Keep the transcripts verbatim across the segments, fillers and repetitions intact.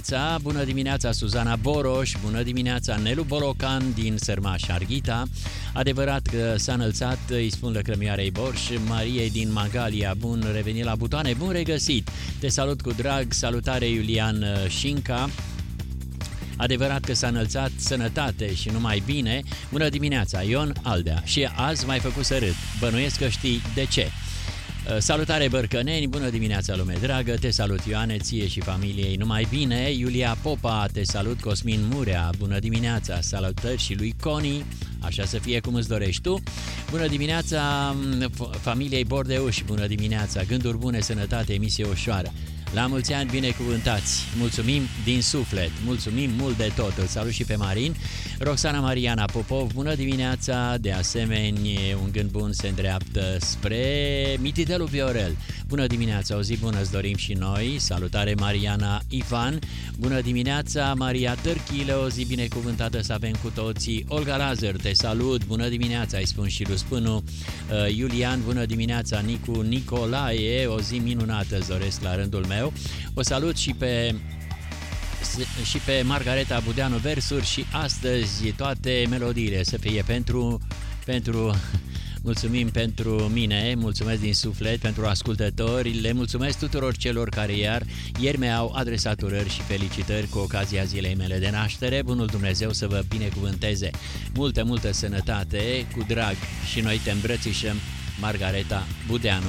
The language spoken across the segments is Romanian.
dimineața, bună dimineața Suzana Boroș, bună dimineața Nelu Bolocan din Sărmaș Arghita. Adevărat că s-a înălțat, îi spun lăcrămioarei Borș, Mariei din Magalia, bun revenit la butoane, bun regăsit. Te salut cu drag, salutare Iulian Șinca. Adevărat că s-a înălțat, sănătate și numai bine. Bună dimineața, Ion Aldea. Și azi m-ai făcut să râd, bănuiesc că știi de ce. Salutare Bărcăneni, bună dimineața lume dragă, te salut Ioane, ție și familiei numai bine. Iulia Popa, te salut Cosmin Murea, bună dimineața, salutări și lui Coni, așa să fie cum îți dorești tu. Bună dimineața familiei Bordeuș, bună dimineața, gânduri bune, sănătate, emisie ușoară. La mulți ani binecuvântați, mulțumim din suflet, mulțumim mult de tot, îl salut și pe Marin. Roxana Mariana Popov, bună dimineața, de asemenea un gând bun se îndreaptă spre Mititelu Viorel. Bună dimineața, o zi bună îți dorim și noi, salutare Mariana Ivan, bună dimineața Maria Târchile, o zi binecuvântată să avem cu toții. Olga Lazar, te salut, bună dimineața, îi spun și lui Spânu. uh, Iulian, bună dimineața, Nicu Nicolae, o zi minunată îți doresc la rândul meu. O salut și pe și pe Margareta Budeanu versuri și astăzi toate melodiile să fie pentru pentru mulțumim pentru mine, mulțumesc din suflet pentru ascultători, le mulțumesc tuturor celor care iar ieri mi-au adresat urări și felicitări cu ocazia zilei mele de naștere. Bunul Dumnezeu să vă binecuvânteze, multă, multă sănătate, cu drag și noi te îmbrățișăm, Margareta Budeanu.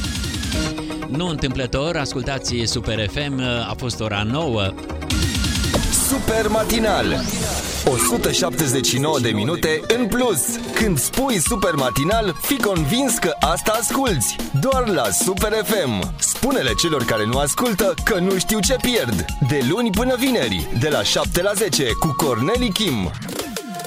Nu întâmplător, ascultați Super F M, a fost ora nouă. Super matinal, o sută șaptezeci și nouă de minute în plus. Când spui Super matinal, fii convins că asta asculți. Doar la Super F M. Spune-le celor care nu ascultă că nu știu ce pierd. De luni până vineri, de la șapte la zece, cu Corneli Kim.